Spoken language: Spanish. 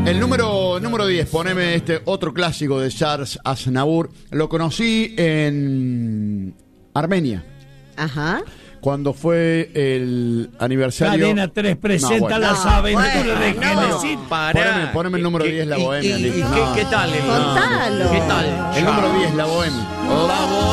El número 10, poneme este otro clásico de Charles Aznavour. Lo conocí en Armenia. Ajá. Cuando fue el aniversario. Cadena 3 presenta las aventuras de Genesis. Poneme el número 10, La Bohemia. ¿Qué tal? Contalo. ¿Qué tal? El número 10, La Bohemia. La